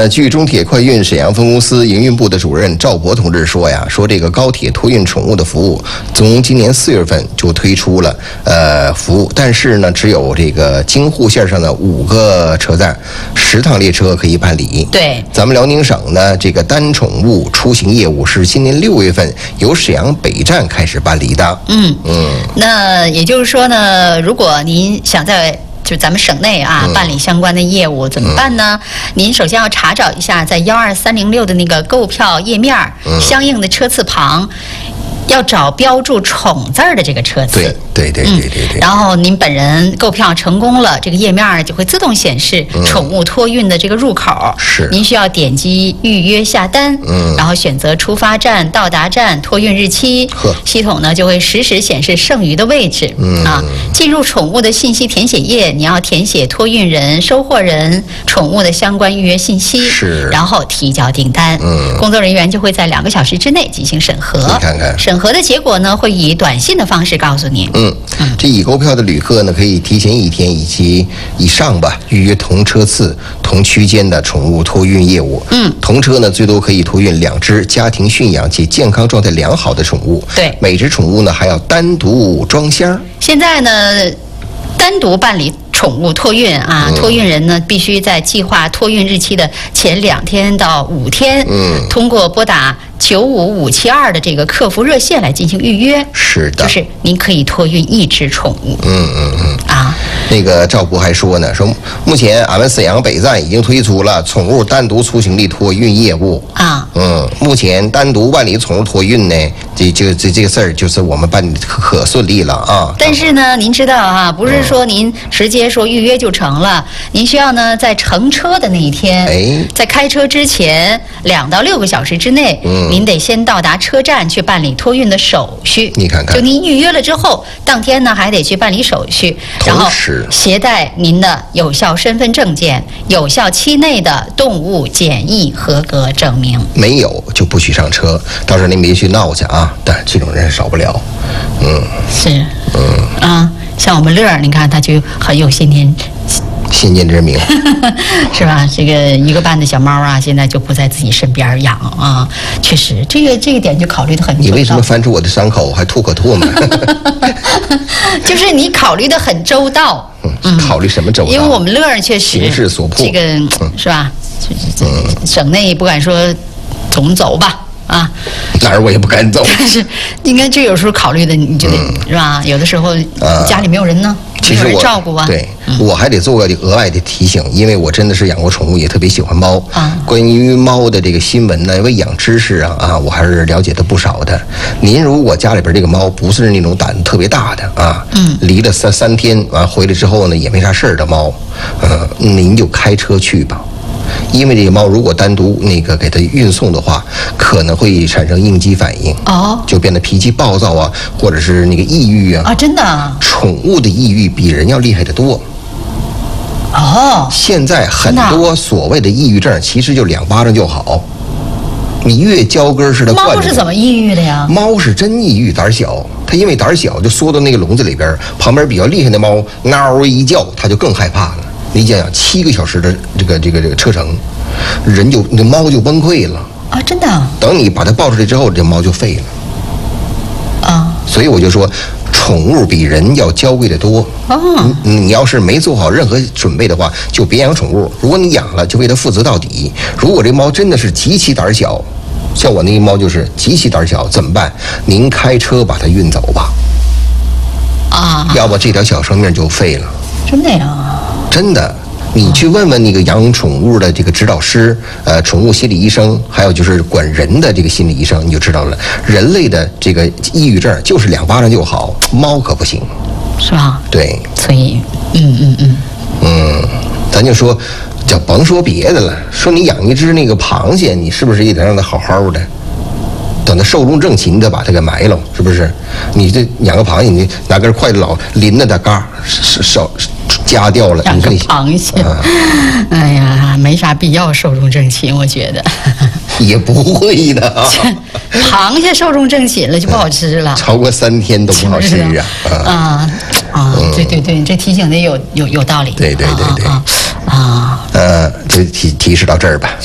据中铁快运沈阳分公司营运部的主任赵博同志说呀，说这个高铁托运宠物的服务从今年4月份就推出了服务，但是呢，只有这个京沪线上的5个车站10趟列车可以办理。 对， 咱们辽宁省呢，这个单宠物出行业务是今年6月份由沈阳北站开始办理的。 那也就是说呢，如果您想在就咱们省内办理相关的业务怎么办呢？您首先要查找一下在12306的那个购票页面相应的车次旁。要找标注“宠”字儿的这个车次， 对。 然后您本人购票成功了，这个页面就会自动显示宠物托运的这个入口。 是， 您需要点击预约下单，然后选择出发站、到达站、托运日期，系统呢就会实时显示剩余的位置。进入宠物的信息填写页，你要填写托运人、收货人、宠物的相关预约信息， 是， 然后提交订单。工作人员就会在2个小时之内进行审核。 你看看。 审核的结果呢，会以短信的方式告诉你。 这已购票的旅客呢，可以提前1天以上吧，预约同车次、同区间的宠物托运业务。同车呢，最多可以托运2只家庭驯养且健康状态良好的宠物。 对， 每只宠物呢还要单独装箱。 现在呢，单独办理宠物托运托运人呢必须在计划托运日期的前2天到5天，通过拨打95572的这个客服热线来进行预约。 是的， 就是您可以托运1只宠物。 那个赵博还说呢，说目前俺们沈阳北站已经推出了宠物单独出行的托运业务。目前单独办理宠物托运呢，这个事儿就是我们办理可顺利了啊。 但是呢，您知道不是说您直接说预约就成了，您需要呢在乘车的那一天，在开车之前2到6个小时之内，您得先到达车站去办理托运的手续。 你看看， 就您预约了之后，当天呢还得去办理手续，然后携带您的有效身份证件、有效期内的动物检疫合格证明。 没有就不许上车，到时候您别去闹去啊！但这种人少不了。 是，像我们乐儿，你看他就很有先见之明， 是吧？这个1个半的小猫现在就不在自己身边养确实，这个点就考虑的很周到。 你为什么翻出我的伤口还吐可吐呢？ 就是你考虑的很周到。 考虑什么周到？ 因为我们乐儿确实形势所迫， 这个是吧？省内不敢说总走吧。 哪儿我也不敢走。 但是应该这有时候考虑的，你就得是吧？有的时候家里没有人呢，没有人照顾对，我还得做个额外的提醒，因为我真的是养过宠物，也特别喜欢猫。关于猫的这个新闻呢，因为养知识我还是了解的不少的。您如果家里边这个猫不是那种胆子特别大的离了3天完回来之后呢也没啥事儿的猫，您就开车去吧。因为这个猫如果单独给它运送的话，可能会产生应激反应，就变得脾气暴躁或者是抑郁真的宠物的抑郁比人要厉害得多。现在很多所谓的抑郁症其实就2巴掌就好，你越浇根似的惯着。 猫是怎么抑郁的呀？ 猫是真抑郁，胆小。它因为胆小就缩到那个笼子里边，旁边比较厉害的猫嗷一叫，它就更害怕了。你想想7个小时的这个车程，那猫就崩溃了真的。 等你把它抱出来之后，这猫就废了所以我就说，宠物比人要娇贵得多。你要是没做好任何准备的话，就别养宠物。如果你养了，就为它负责到底。如果这猫真的是极其胆小，像我那个猫就是极其胆小，怎么办？您开车把它运走吧。要不这条小生命就废了。 真的呀？ 真的，你去问问那个养宠物的这个指导师，宠物心理医生，还有就是管人的这个心理医生，你就知道了。人类的这个抑郁症就是2巴掌就好，猫可不行， 是吧？ 对， 所以， 咱就说，就甭说别的了，说你养一只那个螃蟹，你是不是也得让它好好的？等它寿终正寝，你得把它给埋了，是不是？你这养个螃蟹，你拿根筷子老拎着它嘎手夹掉了， 养个螃蟹，哎呀，没啥必要寿终正寝，我觉得。 也不会的螃蟹寿终正寝了就不好吃了， 超过3天都不好吃对，这提醒的有道理。 对这提示到这儿吧。